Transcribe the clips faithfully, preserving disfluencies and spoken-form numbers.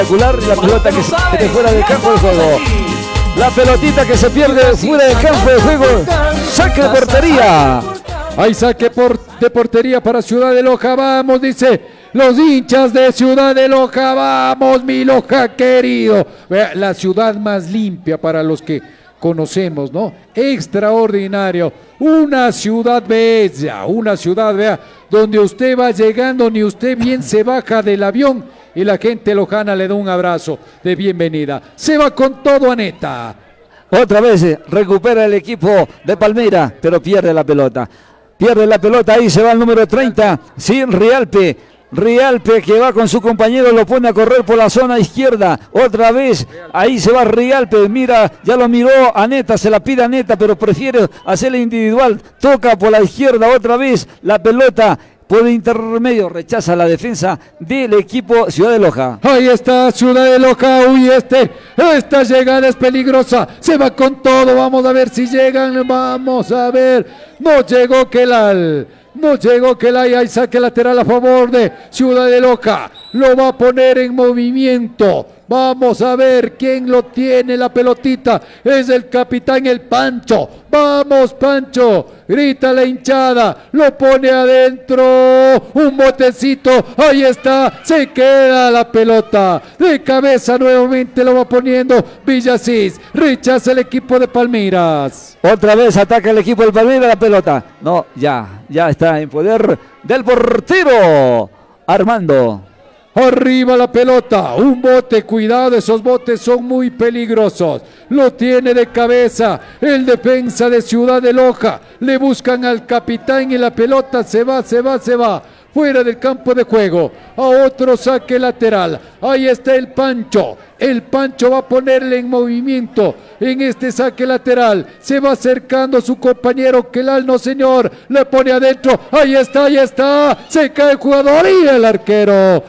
Y la pelota que se pierde fuera del campo de juego. La pelotita que se pierde fuera del campo de juego. Saque de portería. Hay saque por, de portería para Ciudad de Loja. Vamos, dice los hinchas de Ciudad de Loja. Vamos, mi Loja querido. Vea, la ciudad más limpia para los que conocemos, ¿no? Extraordinario. Una ciudad bella. Una ciudad, vea, donde usted va llegando, ni usted bien se baja del avión y la gente lojana le da un abrazo de bienvenida. Se va con todo Aneta. Otra vez recupera el equipo de Palmeiras, pero pierde la pelota. Pierde la pelota, ahí se va el número treinta, sí, Rialpe. Rialpe que va con su compañero, lo pone a correr por la zona izquierda. Otra vez, ahí se va Rialpe. Mira, ya lo miró Aneta, se la pide Aneta, pero prefiere hacerle individual. Toca por la izquierda otra vez la pelota. Por el intermedio rechaza la defensa del equipo Ciudad de Loja. Ahí está Ciudad de Loja. Uy, este, esta llegada es peligrosa. Se va con todo. Vamos a ver si llegan. Vamos a ver. No llegó Kelal. No llegó Kelal. Hay saque lateral a favor de Ciudad de Loja. Lo va a poner en movimiento. Vamos a ver quién lo tiene la pelotita. Es el capitán, el Pancho. Vamos, Pancho. Grita la hinchada. Lo pone adentro. Un botecito. Ahí está. Se queda la pelota. De cabeza nuevamente lo va poniendo Villasís. Rechaza el equipo de Palmeiras. Otra vez ataca el equipo de Palmeiras la pelota. No, ya. Ya está en poder del portero Armando. Arriba la pelota, un bote, cuidado, esos botes son muy peligrosos. Lo tiene de cabeza el defensa de Ciudad de Loja. Le buscan al capitán y la pelota se va, se va, se va. Fuera del campo de juego, a otro saque lateral. Ahí está el Pancho. El Pancho va a ponerle en movimiento en este saque lateral. Se va acercando su compañero Kelal, no señor. Le pone adentro. Ahí está, ahí está. Se cae el jugador y el arquero.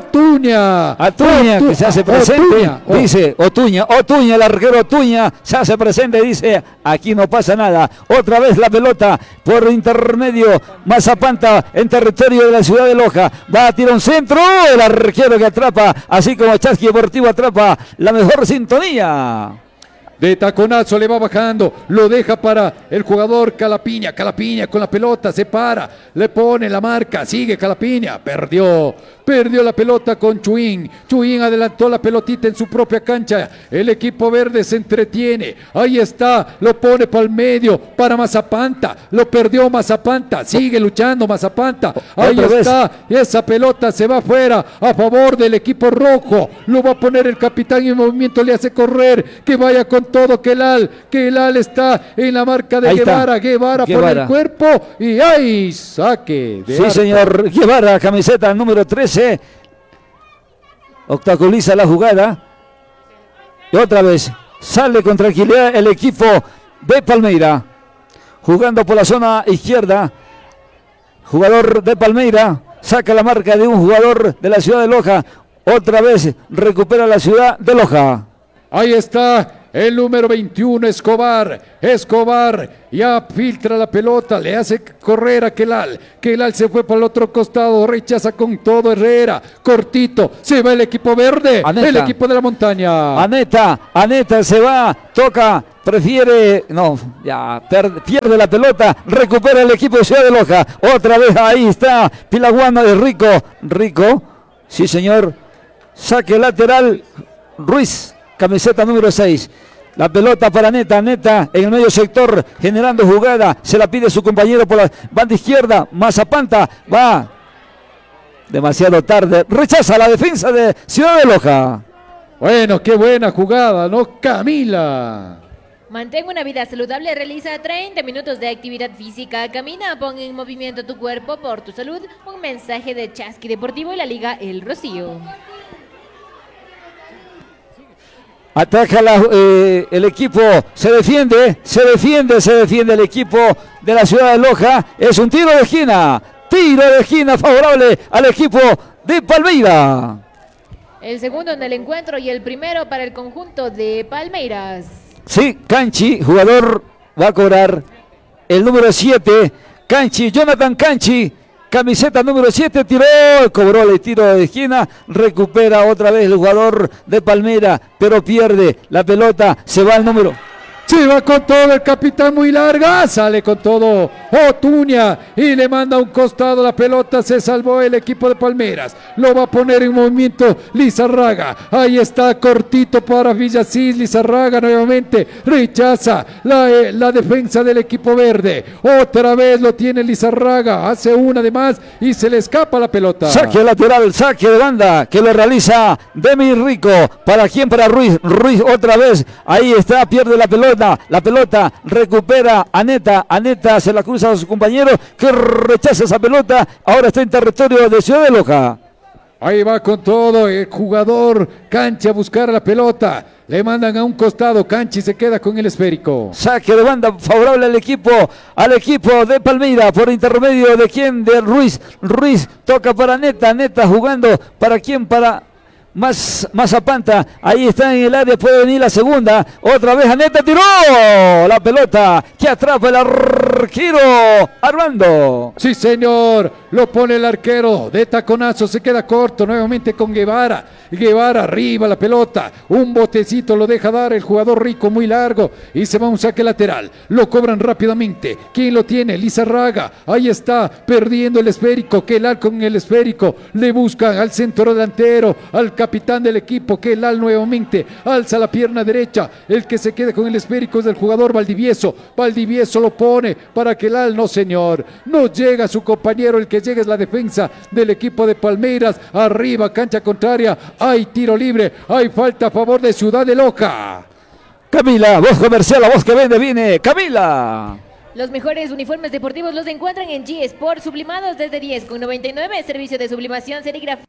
Otuña. Otuña Otu que se hace presente. Otuña. Dice Otuña. Otuña, el arquero Otuña se hace presente. Dice, aquí no pasa nada. Otra vez la pelota por intermedio. Mazapanta en territorio de la Ciudad de Loja. Va a tirar un centro. El arquero que atrapa, así como Chasqui Deportivo atrapa la mejor sintonía. De taconazo le va bajando, lo deja para el jugador Calapiña, Calapiña con la pelota, se para, le pone la marca, sigue Calapiña, perdió, perdió la pelota con Chuín, Chuín adelantó la pelotita en su propia cancha, el equipo verde se entretiene, ahí está, lo pone para el medio, para Mazapanta, lo perdió Mazapanta, sigue luchando Mazapanta, ahí está, y esa pelota se va afuera, a favor del equipo rojo, lo va a poner el capitán y en movimiento le hace correr, que vaya con todo Kelal, Kelal está en la marca de Guevara, Guevara, Guevara por el cuerpo y ¡ay! Saque de Sí arco. Señor Guevara, camiseta número trece, obstaculiza la jugada y otra vez sale con tranquilidad el equipo de Palmeiras, jugando por la zona izquierda, jugador de Palmeiras, saca la marca de un jugador de la Ciudad de Loja, otra vez recupera la Ciudad de Loja. Ahí está el número veintiuno, Escobar. Escobar ya filtra la pelota, le hace correr a Kelal. Kelal se fue para el otro costado, rechaza con todo Herrera. Cortito, se va el equipo verde, Aneta. El equipo de la montaña. Aneta, Aneta se va, toca, prefiere, no, ya per, pierde la pelota, recupera el equipo de Ciudad de Loja. Otra vez ahí está Pilaguana de Rico. Rico, sí señor, saque lateral, Ruiz. Camiseta número seis. La pelota para Neta. Neta en el medio sector generando jugada. Se la pide su compañero por la banda izquierda. Mazapanta va demasiado tarde. Rechaza la defensa de Ciudad de Loja. Bueno, qué buena jugada, ¿no? Camila. Mantén una vida saludable, realiza treinta minutos de actividad física, camina, pon en movimiento tu cuerpo por tu salud. Un mensaje de Chasqui Deportivo y la Liga El Rocío. Ataca la, eh, el equipo, se defiende, se defiende, se defiende el equipo de la Ciudad de Loja. Es un tiro de esquina, tiro de esquina favorable al equipo de Palmeiras. El segundo en el encuentro y el primero para el conjunto de Palmeiras. Sí, Canchi, jugador, va a cobrar el número siete. Canchi, Jonathan Canchi. camiseta número siete, tiró, cobró el tiro de esquina, recupera otra vez el jugador de Palmeiras, pero pierde la pelota, se va el número. Se va con todo el capitán, muy larga, sale con todo Otuña y le manda a un costado la pelota, se salvó el equipo de Palmeiras, lo va a poner en movimiento Lizarraga, ahí está cortito para Villasís, Lizarraga nuevamente rechaza la, eh, la defensa del equipo verde, otra vez lo tiene Lizarraga, hace una de más y se le escapa la pelota. Saque lateral, saque de banda que lo realiza Demi Rico, ¿para quién? Para Ruiz, Ruiz otra vez, ahí está, pierde la pelota. La pelota recupera Aneta, Aneta se la cruza a su compañero que rechaza esa pelota, ahora está en territorio de Ciudad de Loja. Ahí va con todo el jugador Canchi a buscar la pelota, le mandan a un costado, Canchi se queda con el esférico. Saque de banda favorable al equipo, al equipo de Palmeiras por intermedio de quién, de Ruiz, Ruiz toca para Neta, Neta jugando para quién, para Más, Mazapanta, ahí está en el área, puede venir la segunda, otra vez Aneta tiró la pelota que atrapa el arquero Armando. Sí señor, lo pone el arquero de taconazo, se queda corto nuevamente con Guevara, Guevara arriba la pelota, un botecito lo deja dar el jugador Rico muy largo y se va un saque lateral, lo cobran rápidamente, ¿quién lo tiene? Lizarraga, ahí está perdiendo el esférico, Kelal con el esférico, le buscan al centro delantero, al capitán del equipo, Kelal nuevamente, alza la pierna derecha, el que se queda con el esférico es del jugador Valdivieso, Valdivieso lo pone para Kelal, no señor, no llega su compañero, el que llega es la defensa del equipo de Palmeiras, arriba, cancha contraria, hay tiro libre, hay falta a favor de Ciudad de Loja. Camila, voz comercial, la voz que vende, viene, Camila. Los mejores uniformes deportivos los encuentran en G Sport, sublimados desde diez con noventa y nueve, servicio de sublimación, serigrafía.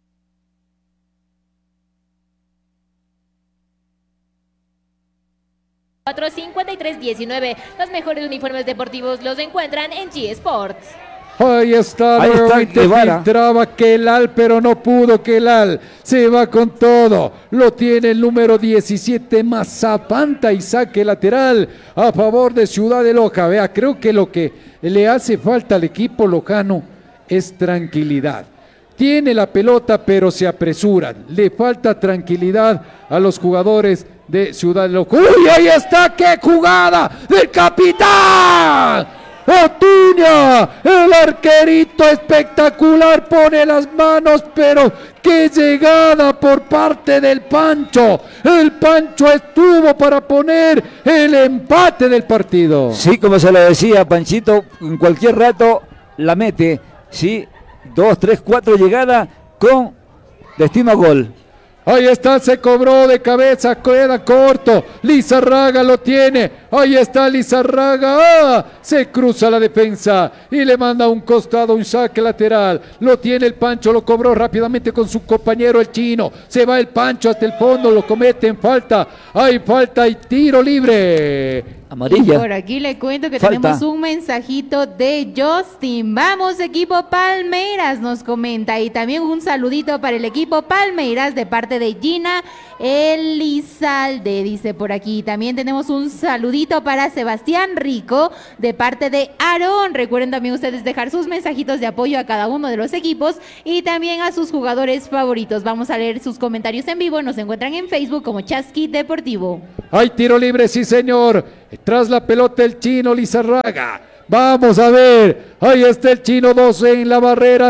cuatro cincuenta y tres diecinueve. Los mejores uniformes deportivos los encuentran en G Sports. Ahí está, Ahí nuevamente está filtraba Kelal, pero no pudo Kelal. Se va con todo. Lo tiene el número diecisiete, Mazapanta, y saque lateral a favor de Ciudad de Loja. Vea, creo que lo que le hace falta al equipo lojano es tranquilidad. Tiene la pelota, pero se apresuran. Le falta tranquilidad a los jugadores de Ciudad de Loja. ¡Uy, ahí está! ¡Qué jugada del capitán! Otuña, el arquerito espectacular, pone las manos, pero qué llegada por parte del Pancho. El Pancho estuvo para poner el empate del partido. Sí, como se lo decía, Panchito, en cualquier rato la mete, sí, dos, tres, cuatro llegadas con destino a gol. Ahí está, se cobró de cabeza, queda corto. Lizarraga lo tiene. Ahí está Lizarraga. ¡Ah! Se cruza la defensa y le manda un costado, un saque lateral. Lo tiene el Pancho, lo cobró rápidamente con su compañero el Chino. Se va el Pancho hasta el fondo, lo cometen falta. Hay falta y tiro libre. Amarilla. Y por aquí le cuento que Falta. tenemos un mensajito de Justin. Vamos, equipo Palmeiras, nos comenta. Y también un saludito para el equipo Palmeiras de parte de Gina Elizalde, dice por aquí. También tenemos un saludito para Sebastián Rico de parte de Aarón. Recuerden también ustedes dejar sus mensajitos de apoyo a cada uno de los equipos y también a sus jugadores favoritos. Vamos a leer sus comentarios en vivo. Nos encuentran en Facebook como Chasqui Deportivo. Hay tiro libre, sí señor. Tras la pelota el Chino Lizarraga. Vamos a ver. Ahí está el Chino, dos en la barrera.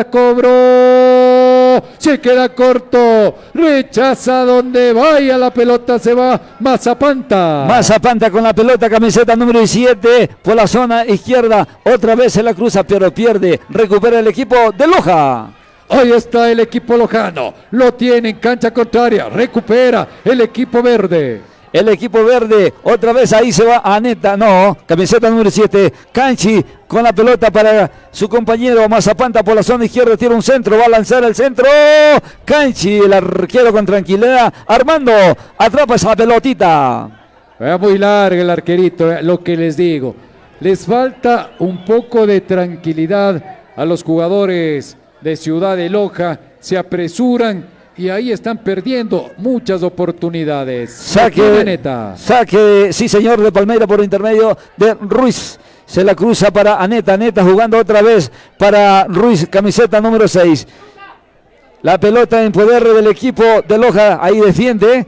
Cobró. Se queda corto. Rechaza donde vaya la pelota. Se va Mazapanta. Mazapanta con la pelota, camiseta número diecisiete por la zona izquierda. Otra vez se la cruza, pero pierde. Recupera el equipo de Loja. Ahí está el equipo lojano. Lo tiene en cancha contraria. Recupera el equipo verde. El equipo verde, otra vez ahí se va Aneta, no, camiseta número siete, Canchi con la pelota para su compañero Mazapanta por la zona izquierda, tira un centro, va a lanzar el centro, Canchi, el arquero con tranquilidad, Armando, atrapa esa pelotita. Es muy larga el arquerito, eh, lo que les digo, les falta un poco de tranquilidad a los jugadores de Ciudad de Loja, se apresuran y ahí están perdiendo muchas oportunidades. Saque, saque, sí señor, de Palmeiras por intermedio de Ruiz. Se la cruza para Aneta. Aneta jugando otra vez para Ruiz, camiseta número seis. La pelota en poder del equipo de Loja. Ahí defiende.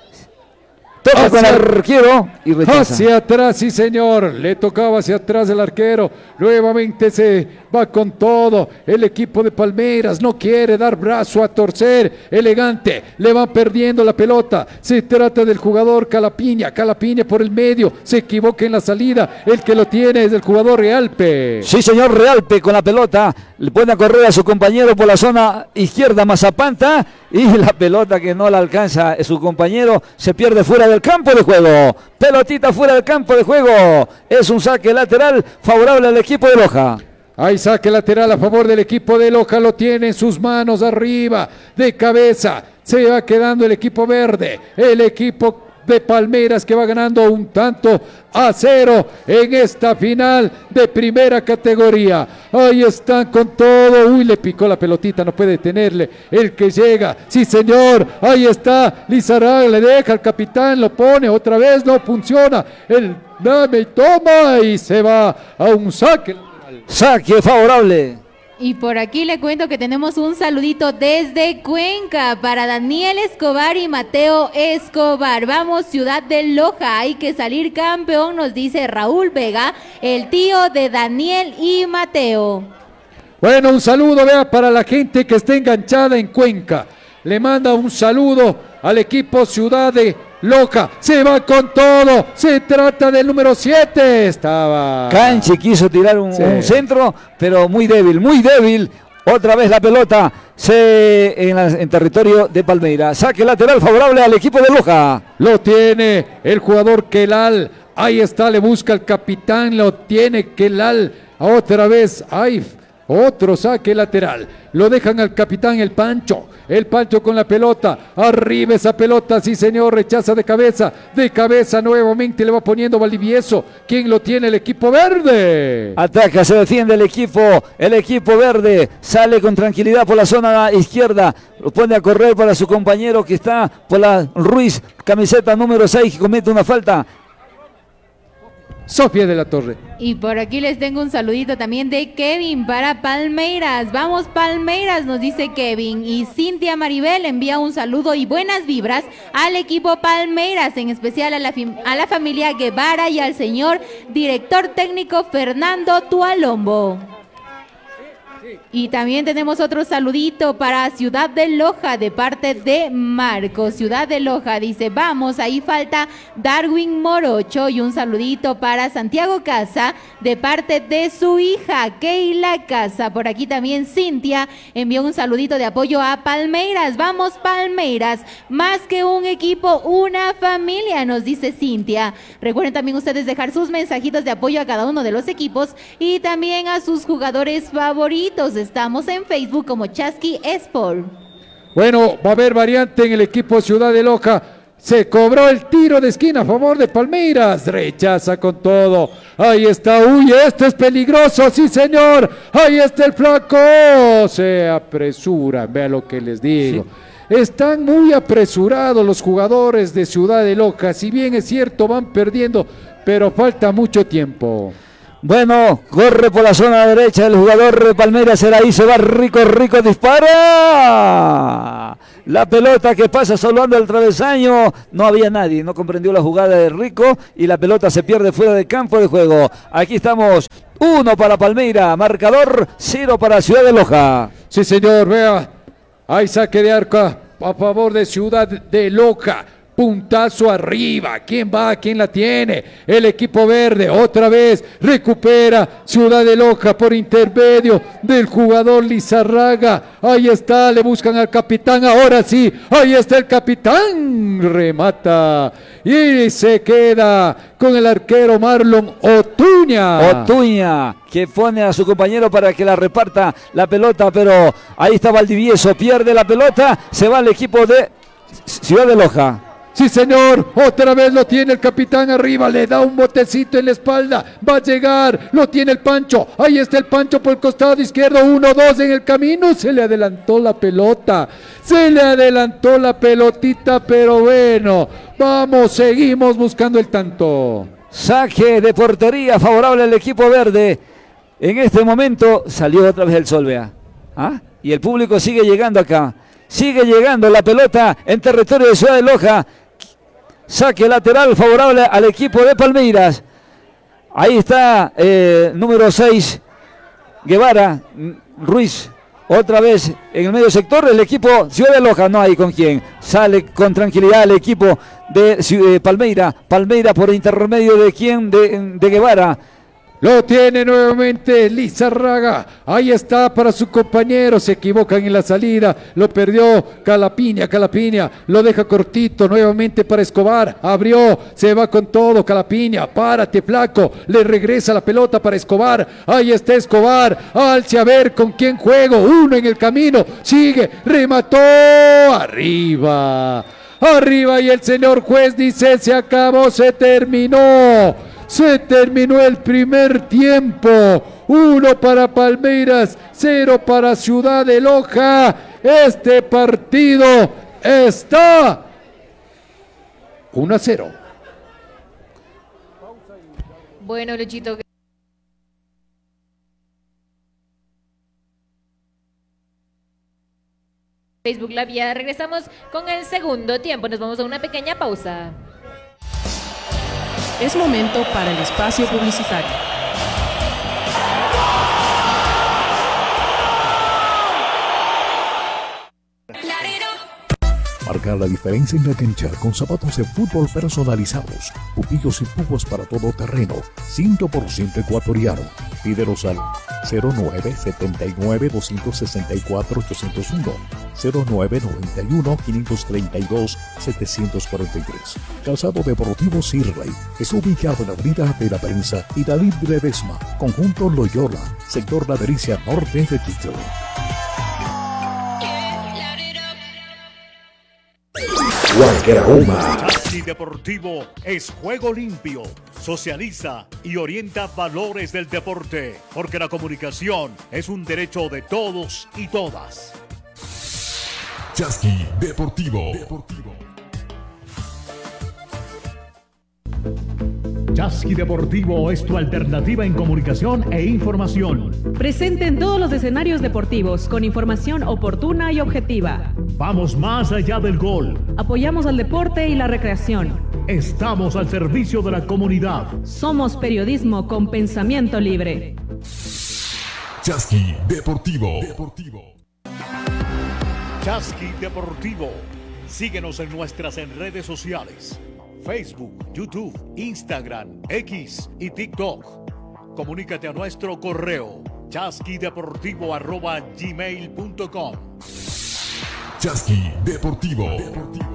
Toca con el arquero y rechaza. Hacia atrás, sí señor. Le tocaba hacia atrás el arquero. Nuevamente se va con todo. El equipo de Palmeiras no quiere dar brazo a torcer. Elegante. Le va perdiendo la pelota. Se trata del jugador Calapiña. Calapiña por el medio. Se equivoca en la salida. El que lo tiene es el jugador Realpe. Sí señor, Realpe con la pelota. Le pone a correr a su compañero por la zona izquierda, Mazapanta. Y la pelota que no la alcanza su compañero se pierde fuera del campo de juego. Pelotita fuera del campo de juego. Es un saque lateral favorable al equipo de Loja. Hay saque lateral a favor del equipo de Loja. Lo tiene en sus manos arriba. De cabeza. Se va quedando el equipo verde. El equipo de Palmeiras que va ganando un tanto a cero en esta final de primera categoría. Ahí están con todo. Uy, le picó la pelotita, no puede detenerle. El que llega, sí señor, ahí está Lizarraga, le deja al capitán, lo pone otra vez, no funciona. El dame y toma y se va a un saque. Saque favorable. Y por aquí le cuento que tenemos un saludito desde Cuenca para Daniel Escobar y Mateo Escobar. Vamos, Ciudad de Loja, hay que salir campeón, nos dice Raúl Vega, el tío de Daniel y Mateo. Bueno, un saludo, vea, para la gente que está enganchada en Cuenca. Le manda un saludo al equipo Ciudad de Loja. Se va con todo. Se trata del número siete. Estaba. Canchi quiso tirar un, sí. un centro, pero muy débil, muy débil. Otra vez la pelota se en, la, en territorio de Palmeiras. Saque lateral favorable al equipo de Loja. Lo tiene el jugador Kelal. Ahí está, le busca el capitán. Lo tiene Kelal. Otra vez. Ay, otro saque lateral. Lo dejan al capitán, el Pancho. El Pancho con la pelota. Arriba esa pelota, sí señor. Rechaza de cabeza. De cabeza nuevamente le va poniendo Valdivieso. ¿Quién lo tiene? El equipo verde. Ataca, se defiende el equipo. El equipo verde sale con tranquilidad por la zona izquierda. Lo pone a correr para su compañero que está por la Ruiz. Camiseta número seis que comete una falta. Sofía de la Torre. Y por aquí les tengo un saludito también de Kevin para Palmeiras. Vamos Palmeiras, nos dice Kevin. Y Cintia Maribel envía un saludo y buenas vibras al equipo Palmeiras, en especial a la, a la familia Guevara y al señor director técnico Fernando Tualombo. Y también tenemos otro saludito para Ciudad de Loja de parte de Marco. Ciudad de Loja dice, vamos, ahí falta Darwin Morocho. Y un saludito para Santiago Casa de parte de su hija Keila Casa. Por aquí también Cintia envió un saludito de apoyo a Palmeiras. Vamos Palmeiras, más que un equipo, una familia, nos dice Cintia. Recuerden también ustedes dejar sus mensajitos de apoyo a cada uno de los equipos y también a sus jugadores favoritos. Estamos en Facebook como Chasqui Sport. Bueno, va a haber variante en el equipo Ciudad de Loja. Se cobró el tiro de esquina a favor de Palmeiras. Rechaza con todo. Ahí está. Uy, esto es peligroso. Sí, señor. Ahí está el flaco. Se apresura. Vea lo que les digo. Sí. Están muy apresurados los jugadores de Ciudad de Loja. Si bien es cierto, van perdiendo, pero falta mucho tiempo. Bueno, corre por la zona derecha el jugador de Palmeiras, será ahí, se va Rico, Rico dispara. La pelota que pasa salvando el travesaño, no había nadie, no comprendió la jugada de Rico y la pelota se pierde fuera del campo de juego. Aquí estamos, uno para Palmeiras, marcador cero para Ciudad de Loja. Sí señor, vea, hay saque de arco a favor de Ciudad de Loja. Puntazo arriba, ¿quién va? ¿Quién la tiene? El equipo verde, otra vez, recupera Ciudad de Loja por intermedio del jugador Lizarraga. Ahí está, le buscan al capitán, ahora sí, ahí está el capitán, remata y se queda con el arquero Marlon Otuña. Otuña, que pone a su compañero para que la reparta la pelota, pero ahí está Valdivieso, pierde la pelota, se va al equipo de Ciudad de Loja. Sí señor, otra vez lo tiene el capitán arriba, le da un botecito en la espalda, va a llegar, lo tiene el Pancho, ahí está el Pancho por el costado izquierdo, uno, dos en el camino, se le adelantó la pelota, se le adelantó la pelotita, pero bueno, vamos, seguimos buscando el tanto. Saque de portería favorable al equipo verde. En este momento salió otra vez el sol, vea. ¿Ah? Y el público sigue llegando acá. Sigue llegando la pelota en territorio de Ciudad de Loja. Saque lateral favorable al equipo de Palmeiras. Ahí está eh, número seis, Guevara, Ruiz. Otra vez en el medio sector el equipo Ciudad de Loja. No hay con quién. Sale con tranquilidad el equipo de eh, Palmeira. Palmeira por intermedio de quién, de, de Guevara. Lo tiene nuevamente Lizarraga. Ahí está para su compañero. Se equivocan en la salida. Lo perdió Calapiña. Calapiña lo deja cortito nuevamente para Escobar. Abrió. Se va con todo. Calapiña. Párate, flaco. Le regresa la pelota para Escobar. Ahí está Escobar. Alce a ver con quién juego. Uno en el camino. Sigue. Remató. Arriba. Arriba. Y el señor juez dice: se acabó, se terminó. Se terminó el primer tiempo. Uno para Palmeiras, cero para Ciudad de Loja. Este partido está uno a cero. Bueno, Luchito. Facebook Live, ya regresamos con el segundo tiempo. Nos vamos a una pequeña pausa. Es momento para el espacio publicitario. Marcar la diferencia en la cancha con zapatos de fútbol personalizados, pupillos y púas para todo terreno, cien por ciento ecuatoriano. Pídelos al cero nueve siete nueve dos seis cuatro ocho cero uno, cero nueve nueve uno cinco tres dos siete cuatro tres. Calzado Deportivo Sirley es ubicado en la Avenida de la Prensa y David Ledesma, Conjunto Loyola, sector La Delicia Norte de Quito. Chasqui Deportivo es juego limpio, socializa y orienta valores del deporte, porque la comunicación es un derecho de todos y todas. Chasqui Deportivo. Deportivo. Chasqui Deportivo es tu alternativa en comunicación e información. Presente en todos los escenarios deportivos con información oportuna y objetiva. Vamos más allá del gol. Apoyamos al deporte y la recreación. Estamos al servicio de la comunidad. Somos periodismo con pensamiento libre. Chasqui Deportivo. Deportivo. Chasqui Deportivo. Síguenos en nuestras en redes sociales: Facebook, YouTube, Instagram, X y TikTok. Comunícate a nuestro correo chasquideportivo arroba gmail punto com. Chasqui Deportivo. Deportivo.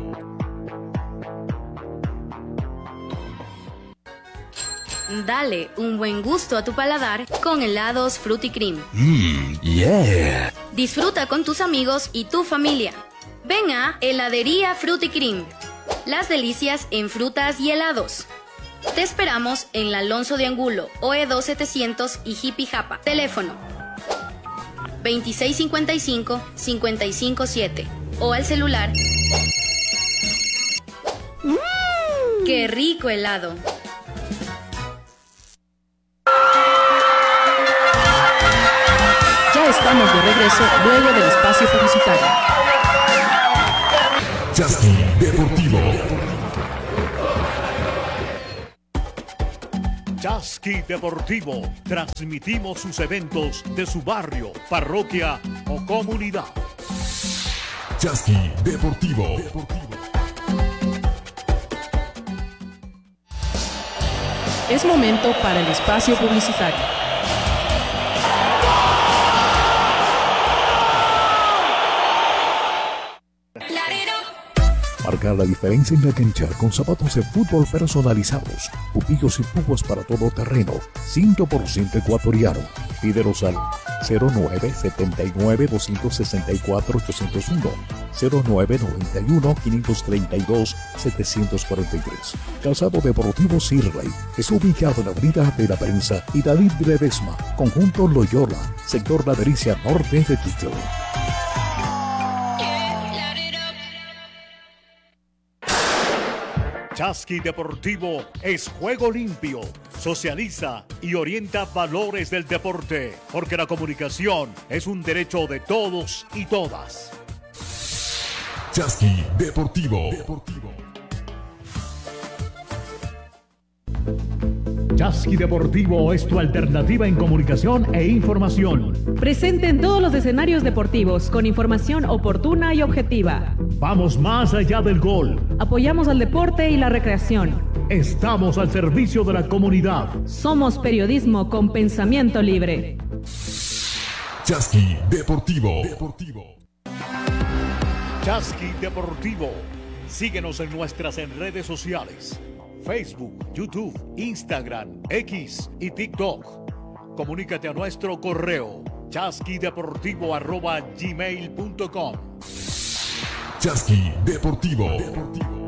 Dale un buen gusto a tu paladar con helados Fruity Cream. Mmm, yeah. Disfruta con tus amigos y tu familia. Ven a Heladería Fruity Cream. Las delicias en frutas y helados. Te esperamos en la Alonso de Angulo, O E dos setecientos y Jipijapa. Teléfono veintiséis cincuenta y cinco, cincuenta y cinco siete o al celular. ¡Mmm! ¡Qué rico helado! Ya estamos de regreso luego del espacio publicitario. Chasqui Deportivo. Chasqui Deportivo. Transmitimos sus eventos de su barrio, parroquia o comunidad. Chasqui Deportivo. Deportivo. Es momento para el espacio publicitario. Marcar la diferencia en la cancha con zapatos de fútbol personalizados, pupillos y púas para todo terreno, cien por ciento ecuatoriano. Pídelos al cero nueve siete nueve dos seis cuatro ocho cero uno, cero nueve nueve uno cinco tres dos siete cuatro tres. Calzado Deportivo Sirley es ubicado en la Avenida de la Prensa y David Ledesma, Conjunto Loyola, sector La Delicia Norte de Quito. Chasqui Deportivo es juego limpio, socializa y orienta valores del deporte, porque la comunicación es un derecho de todos y todas. Chasqui Deportivo. Deportivo. Chasqui Deportivo es tu alternativa en comunicación e información. Presente en todos los escenarios deportivos con información oportuna y objetiva. Vamos más allá del gol. Apoyamos al deporte y la recreación. Estamos al servicio de la comunidad. Somos periodismo con pensamiento libre. Chasqui Deportivo. Deportivo. Chasqui Deportivo. Síguenos en nuestras redes sociales. Facebook, YouTube, Instagram, X y TikTok. Comunícate a nuestro correo chasquideportivo arroba gmail punto com. Chasqui Deportivo. Deportivo.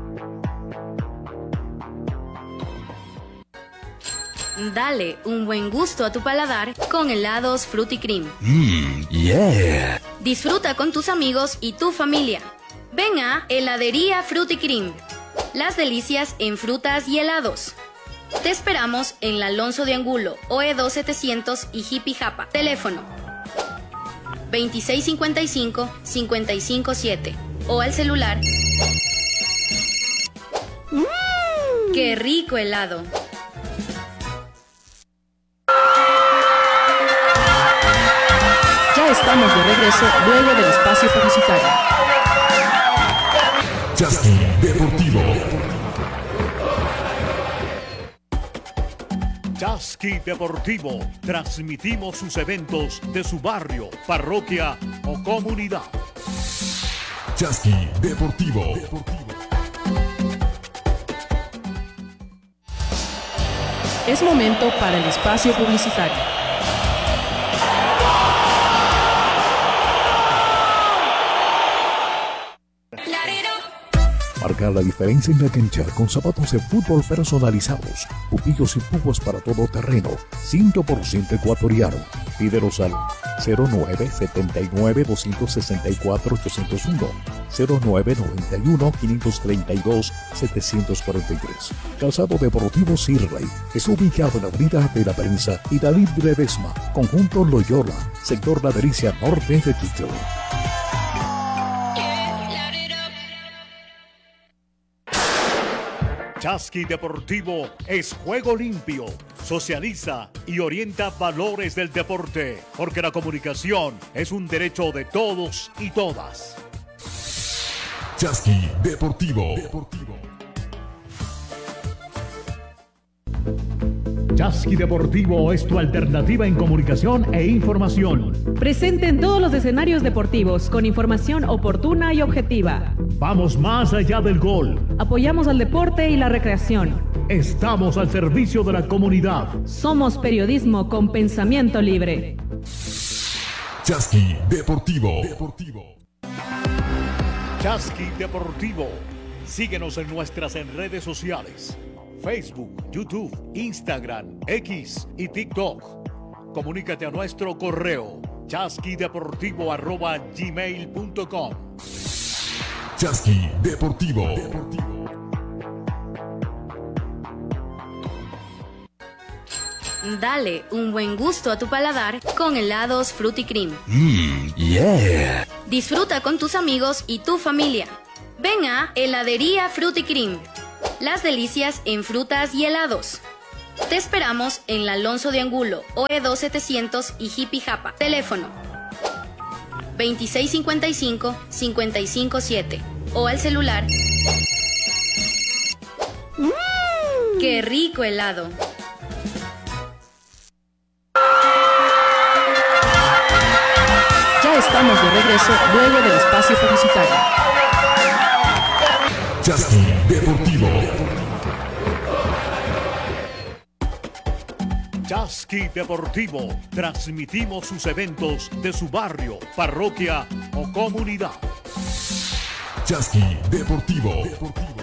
Dale un buen gusto a tu paladar con helados Fruity Cream. Mmm, yeah. Disfruta con tus amigos y tu familia. Ven a Heladería Fruity Cream. Las delicias en frutas y helados. Te esperamos en la Alonso de Angulo, O E dos setecientos y Hippie Japa. Teléfono veintiséis cincuenta y cinco, cincuenta y cinco siete o al celular. ¡Mmm! ¡Qué rico helado! Ya estamos de regreso luego del espacio publicitario. Chasqui Deportivo. Chasqui Deportivo. Transmitimos sus eventos de su barrio, parroquia o comunidad. Chasqui Deportivo. Deportivo. Es momento para el espacio publicitario. Marcar la diferencia en la cancha con zapatos de fútbol personalizados, pupillos y púas para todo terreno, cien por ciento ecuatoriano. Pídelos al cero nueve siete nueve, dos seis cuatro, ocho cero uno, cero nueve nueve uno, cinco tres dos, siete cuatro tres. Calzado Deportivo Sirley es ubicado en la Avenida de la Prensa y David Ledesma, Conjunto Loyola, sector La Delicia Norte de Quito. Chasqui Deportivo es juego limpio, socializa y orienta valores del deporte, porque la comunicación es un derecho de todos y todas. Chasqui Deportivo. Deportivo. Chasqui Deportivo es tu alternativa en comunicación e información. Presente en todos los escenarios deportivos con información oportuna y objetiva. Vamos más allá del gol. Apoyamos al deporte y la recreación. Estamos al servicio de la comunidad. Somos periodismo con pensamiento libre. Chasqui Deportivo. Deportivo. Chasqui Deportivo. Síguenos en nuestras redes sociales. Facebook, YouTube, Instagram, X y TikTok. Comunícate a nuestro correo chasquideportivo arroba gmail punto com. Chasqui Deportivo. Deportivo. Dale un buen gusto a tu paladar con helados Fruity Cream. Mmm, yeah. Disfruta con tus amigos y tu familia. Ven a Heladería Fruity Cream. Las delicias en frutas y helados. Te esperamos en la Alonso de Angulo, O E dos setecientos y Hippie Japa. Teléfono veintiséis cincuenta y cinco, cincuenta y cinco siete o al celular. ¡Mmm! ¡Qué rico helado! Ya estamos de regreso luego del espacio publicitario. Chasqui Deportivo. Chasqui Deportivo. Transmitimos sus eventos de su barrio, parroquia o comunidad. Chasqui Deportivo. Deportivo.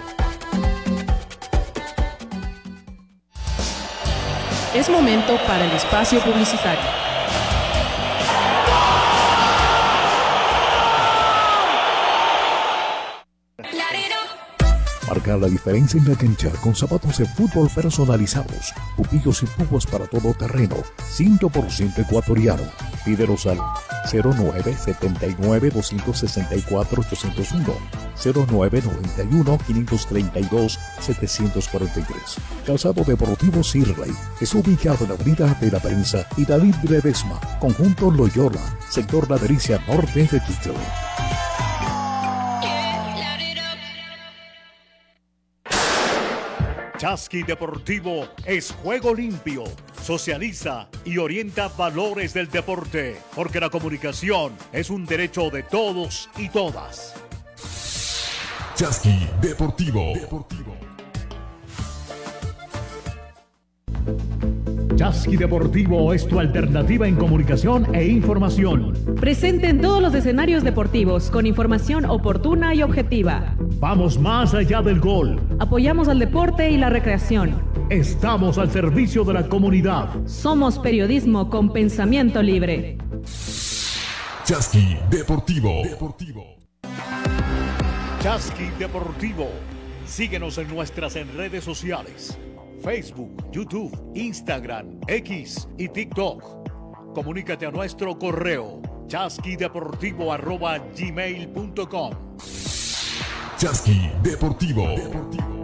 Es momento para el espacio publicitario. Marca la diferencia en la cancha con zapatos de fútbol personalizados, pupillos y púas para todo terreno, cien por ciento ecuatoriano. Pídelos al cero nueve siete nueve dos seis cuatro ocho cero uno, cero nueve nueve uno cinco tres dos siete cuatro tres. Calzado Deportivo Sirley es ubicado en la Avenida de la Prensa y David Ledesma, Conjunto Loyola, sector La Delicia Norte de Quito. Chasqui Deportivo es juego limpio, socializa y orienta valores del deporte, porque la comunicación es un derecho de todos y todas. Chasqui Deportivo. Deportivo. Chasqui Deportivo es tu alternativa en comunicación e información. Presente en todos los escenarios deportivos con información oportuna y objetiva. Vamos más allá del gol. Apoyamos al deporte y la recreación. Estamos al servicio de la comunidad. Somos periodismo con pensamiento libre. Chasqui Deportivo. Deportivo. Chasqui Deportivo. Síguenos en nuestras en redes sociales. Facebook, YouTube, Instagram, X y TikTok. Comunícate a nuestro correo chasquideportivo arroba gmail punto com. Chasqui Deportivo. Deportivo.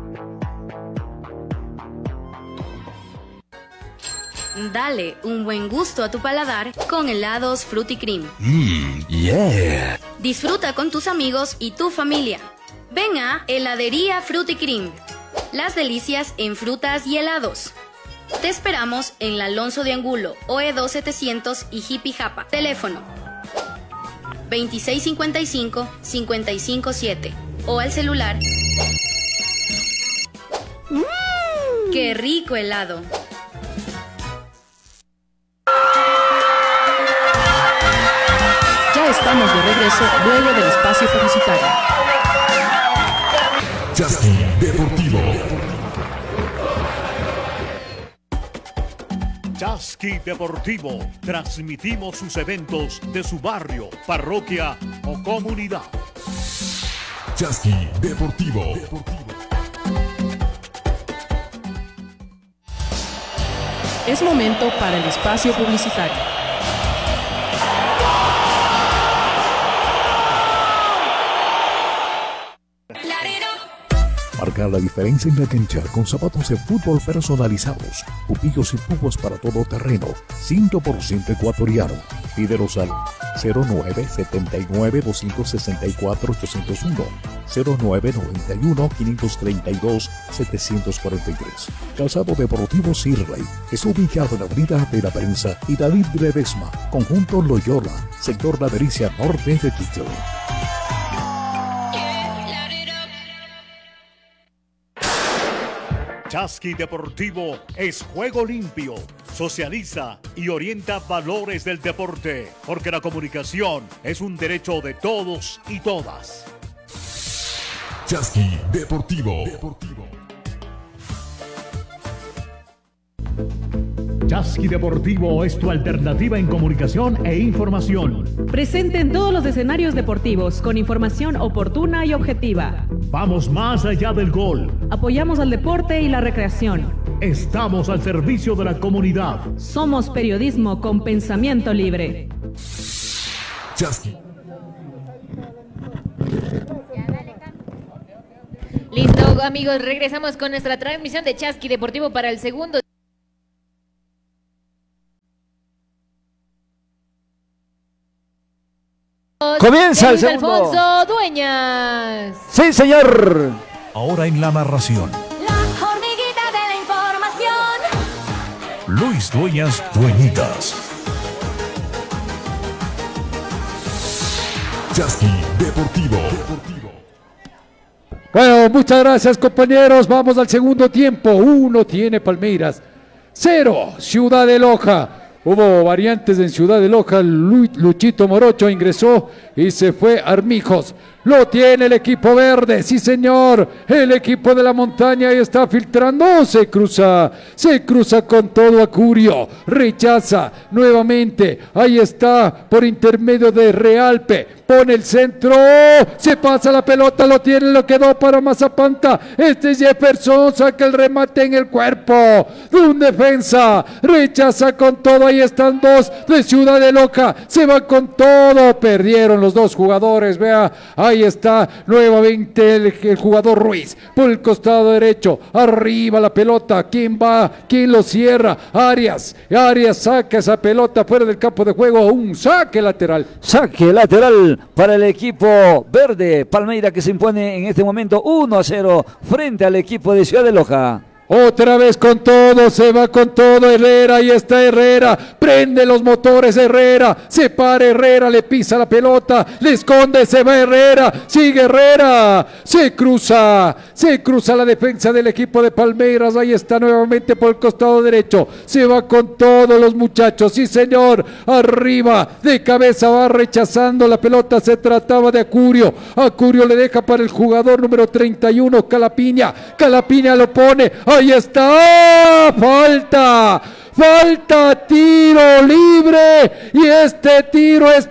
Dale un buen gusto a tu paladar con helados Fruity Cream. Mmm, yeah. Disfruta con tus amigos y tu familia. Ven a Heladería Fruity Cream. Las delicias en frutas y helados. Te esperamos en la Alonso de Angulo, O E dos setecientos y Jipijapa. Teléfono veintiséis cincuenta y cinco, cincuenta y cinco siete o al celular. ¡Mmm! ¡Qué rico helado! Ya estamos de regreso luego del espacio publicitario. Chasqui Deportivo. Chasqui Deportivo. Transmitimos sus eventos de su barrio, parroquia o comunidad. Chasqui Deportivo. Deportivo. Es momento para el espacio publicitario. Marca la diferencia en la cancha con zapatos de fútbol personalizados, pupillos y púas para todo terreno, cien por ciento ecuatoriano. Pídelos al cero nueve siete nueve dos seis cuatro ocho cero uno, cero nueve nueve uno cinco tres dos siete cuatro tres. Calzado Deportivo Sirley es ubicado en la Avenida de la Prensa y David Ledesma, Conjunto Loyola, sector La Delicia Norte de Quito. Chasqui Deportivo es juego limpio, socializa y orienta valores del deporte, porque la comunicación es un derecho de todos y todas. Chasqui Deportivo. Deportivo. Chasqui Deportivo es tu alternativa en comunicación e información. Presente en todos los escenarios deportivos con información oportuna y objetiva. Vamos más allá del gol. Apoyamos al deporte y la recreación. Estamos al servicio de la comunidad. Somos periodismo con pensamiento libre. Chasqui. Listo, amigos, regresamos con nuestra transmisión de Chasqui Deportivo para el segundo. Comienza el Luis segundo. Alfonso Dueñas. Sí, señor. Ahora en la narración, La hormiguita de la información. Luis Dueñas Dueñitas. Chasqui Deportivo. Deportivo. Bueno, muchas gracias, compañeros. Vamos al segundo tiempo. Uno tiene Palmeiras. Cero, Ciudad de Loja. Hubo variantes en Ciudad de Loja. Lu- Luchito Morocho ingresó y se fue Armijos. Lo tiene el equipo verde, sí señor. El equipo de la montaña ahí está filtrando. Se cruza, se cruza con todo Acurio. Rechaza nuevamente. Ahí está por intermedio de Realpe. Pone el centro. Se pasa la pelota, lo tiene, lo quedó para Mazapanta. Este es Jefferson, saca el remate en el cuerpo de un defensa. Rechaza con todo. Ahí están dos de Ciudad de Loja. Se va con todo. Perdieron los dos jugadores. Vea, ahí está nuevamente el, el jugador Ruiz por el costado derecho. Arriba la pelota. ¿Quién va? ¿Quién lo cierra? Arias. Arias saca esa pelota fuera del campo de juego. Un saque lateral. Saque lateral para el equipo verde. Palmeira que se impone en este momento uno a cero frente al equipo de Ciudad de Loja. Otra vez con todo, se va con todo Herrera, ahí está Herrera, prende los motores Herrera, se para Herrera, le pisa la pelota, le esconde, se va Herrera, sigue Herrera, se cruza, se cruza la defensa del equipo de Palmeiras, ahí está nuevamente por el costado derecho, se va con todos los muchachos, sí señor, arriba, de cabeza va rechazando la pelota, se trataba de Acurio, Acurio le deja para el jugador número treinta y uno, Calapiña, Calapiña lo pone, ahí está, falta, falta, tiro libre y este tiro es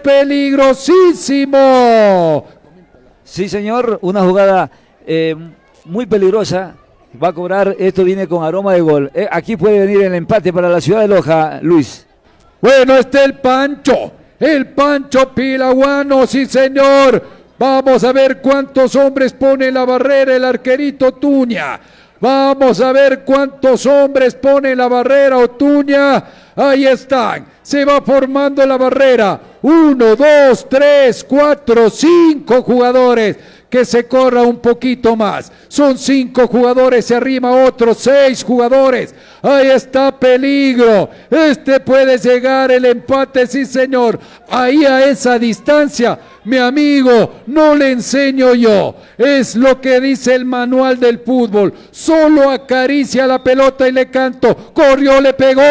peligrosísimo. Sí señor, una jugada eh, muy peligrosa, va a cobrar, esto viene con aroma de gol. Eh, aquí puede venir el empate para la Ciudad de Loja, Luis. Bueno, este el Pancho, el Pancho Pilaguano, sí señor. Vamos a ver cuántos hombres pone en la barrera el arquerito Tuña. Vamos a ver cuántos hombres pone en la barrera Otuña. Ahí están. Se va formando la barrera. Uno, dos, tres, cuatro, cinco jugadores. Que se corra un poquito más. Son cinco jugadores, se arrima otros seis jugadores. Ahí está peligro. Este puede llegar el empate, sí señor. Ahí a esa distancia, mi amigo, no le enseño yo. Es lo que dice el manual del fútbol. Solo acaricia la pelota y le canto. Corrió, le pegó.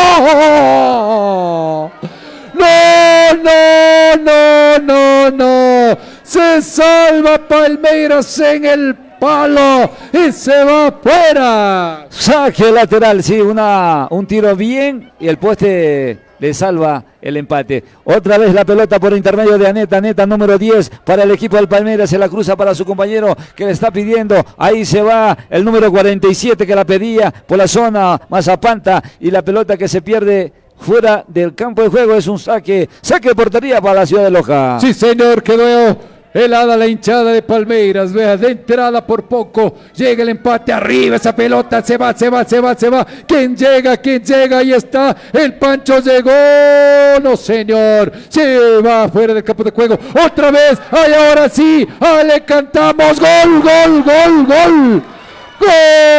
No, no, no, no, no. Se salva Palmeiras en el palo y se va afuera. Saque lateral, sí, una, un tiro bien y el poste le salva el empate. Otra vez la pelota por intermedio de Aneta, Aneta número diez para el equipo del Palmeiras, se la cruza para su compañero que le está pidiendo, ahí se va el número cuarenta y siete que la pedía por la zona Mazapanta y la pelota que se pierde fuera del campo de juego, es un saque, saque de portería para la Ciudad de Loja. Sí señor, quedó helada la hinchada de Palmeiras, vea, de entrada por poco, llega el empate, arriba esa pelota, se va, se va, se va, se va, ¿quién llega, quién llega? Ahí está, el Pancho llegó, no señor, se va fuera del campo de juego, otra vez, ay ahora sí, ah, le cantamos, gol, gol, gol, gol, gol.